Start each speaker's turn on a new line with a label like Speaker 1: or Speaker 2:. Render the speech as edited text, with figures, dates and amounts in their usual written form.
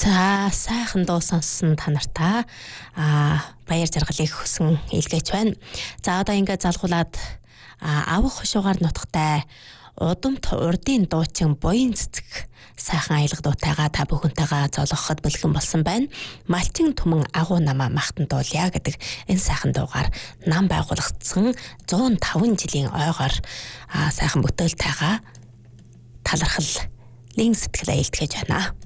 Speaker 1: За сайхан дуу сонссон та нартаа баяр жаргалыг хүсэн илгээж байна. За одоо ингээд залгуулад авах хушуугаар нутгатай удамт урдын дуучин буян цэцэг сайхан аялга дуутайгаа та бүхэнтэйгээ зоолгоход бэлгэн болсон байна. Малчин түмэн агуу намаа махтан дуулъя гэдэг энэ сайхан дуугаар нам байгуулагдсан 105 жилийн ойгоор сайхан бүтээлтэйгээ талархал линк сэтгэл аялдгаж байна.